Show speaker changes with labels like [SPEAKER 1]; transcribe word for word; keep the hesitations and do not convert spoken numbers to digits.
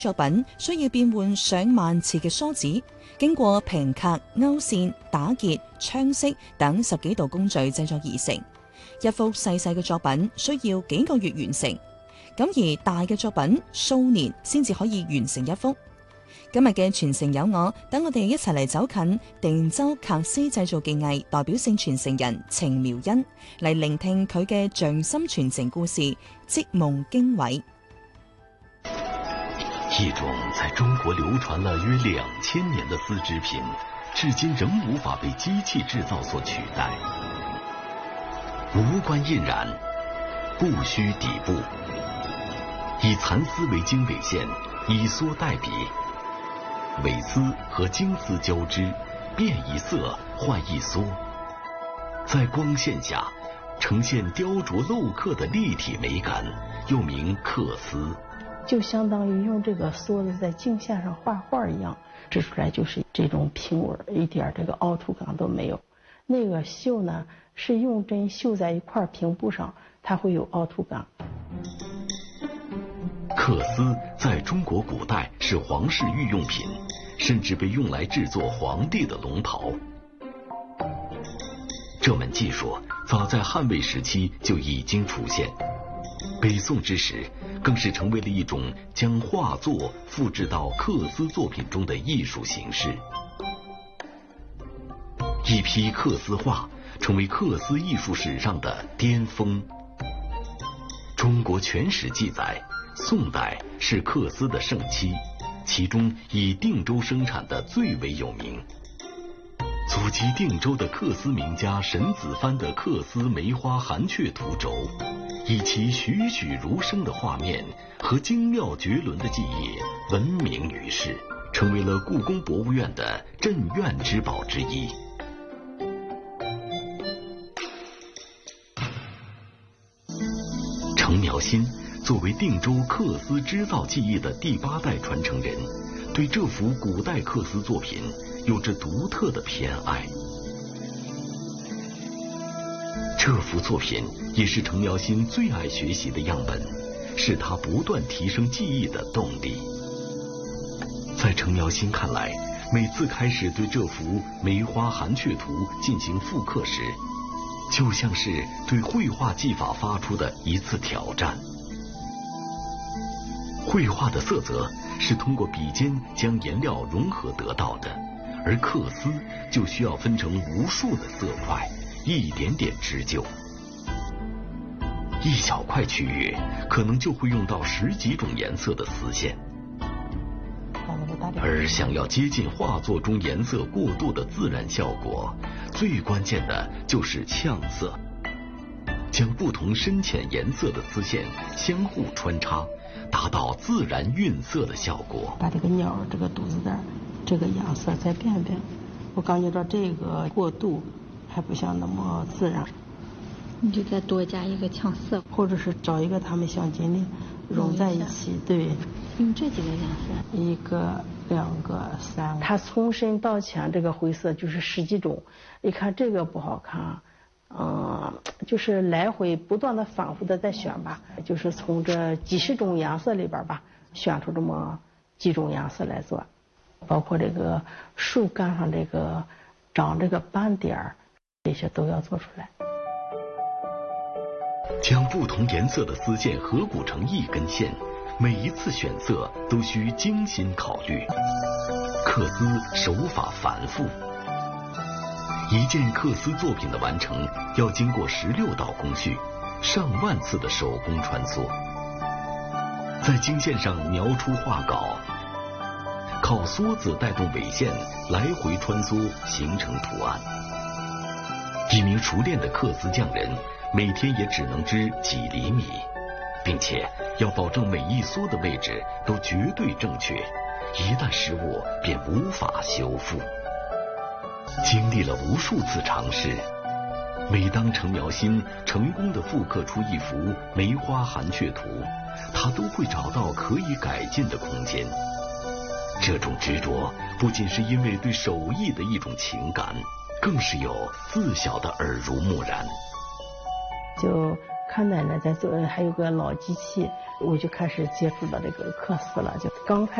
[SPEAKER 1] 作品需要變換上萬次嘅梳子，經過平刻、勾線、打結、槍飾等十幾道工序製作而成。一幅細細嘅作品需要幾個月完成，咁而大嘅作品數年先至可以完成一幅。今日嘅傳承有我，等我哋一齊嚟走近定州礫絲製造技藝代表性傳承人程苗欣，嚟聆聽佢嘅匠心傳承故事，織夢經緯。
[SPEAKER 2] 一種在中國流傳了約兩千年的絲織品，至今仍無法被機器製造所取代。無關印染，不需底布，以蠶絲為經緯線，以梭代筆，緯絲和經絲交織，變一色換一梭，在光線下呈現雕琢镂刻的立體美感，又名缂絲。
[SPEAKER 3] 就相当于用这个梭子在镜线上画画一样，织出来就是这种平纹，一点这个凹凸感都没有。那个绣呢，是用针绣在一块平布上，它会有凹凸感。
[SPEAKER 2] 缂丝在中国古代是皇室御用品，甚至被用来制作皇帝的龙袍。这门技术早在汉魏时期就已经出现，北宋之时更是成为了一种将画作复制到缂丝作品中的艺术形式。一批缂丝画成为缂丝艺术史上的巅峰。中国全史记载，宋代是缂丝的盛期，其中以定州生产的最为有名。祖籍定州的缂丝名家沈子藩的缂丝梅花寒雀图轴，以其栩栩如生的画面和精妙绝伦的技艺闻名于世，成为了故宫博物院的镇院之宝之一。程苗新作为定州缂丝织造技艺的第八代传承人，对这幅古代缂丝作品有着独特的偏爱。这幅作品也是程苗新最爱学习的样本，是他不断提升技艺的动力。在程苗新看来，每次开始对这幅梅花寒雀图进行复刻时，就像是对绘画技法发出的一次挑战。绘画的色泽是通过笔尖将颜料融合得到的，而缂丝就需要分成无数的色块，一点点织就。一小块区域可能就会用到十几种颜色的丝线，而想要接近画作中颜色过渡的自然效果，最关键的就是呛色，将不同深浅颜色的丝线相互穿插，达到自然晕色的效果。
[SPEAKER 3] 把这个鸟这个肚子带这个样色再变变，我感觉到这个过渡还不像那么自然。
[SPEAKER 4] 你就再多加一个呛色，
[SPEAKER 3] 或者是找一个它们相近的融在一起。对，
[SPEAKER 4] 用这几个颜色，
[SPEAKER 3] 一个、两个、三个。它从深到浅这个灰色就是十几种，一看这个不好看，嗯，就是来回不断的反复的在选吧，就是从这几十种颜色里边吧，选出这么几种颜色来做，包括这个树干上这个长这个斑点儿，这些都要做出来。
[SPEAKER 2] 将不同颜色的丝线合鼓成一根线，每一次选色都需精心考虑。缂丝手法繁复，一件缂丝作品的完成要经过十六道工序，上万次的手工穿梭，在经线上描出画稿，靠梭子带动纬线来回穿梭形成图案。一名熟练的缂丝匠人每天也只能织几厘米，并且要保证每一梭的位置都绝对正确，一旦失误便无法修复。经历了无数次尝试，每当程苗新成功地复刻出一幅梅花寒雀图，他都会找到可以改进的空间。这种执着不仅是因为对手艺的一种情感，更是有自小的耳濡目染。
[SPEAKER 3] 就看奶奶在做，还有个老机器，我就开始接触到这个缂丝了，就刚开